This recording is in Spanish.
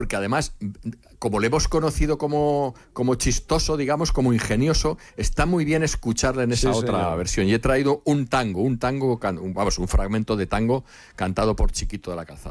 porque además, como le hemos conocido como chistoso, digamos, como ingenioso, está muy bien escucharle en esa otra versión. Y he traído un fragmento de tango cantado por Chiquito de la Calzada.